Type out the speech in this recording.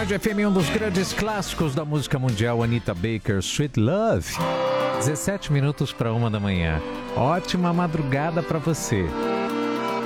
Band FM, um dos grandes clássicos da música mundial, Anita Baker, Sweet Love. 17 minutos para 1 da manhã. Ótima madrugada para você.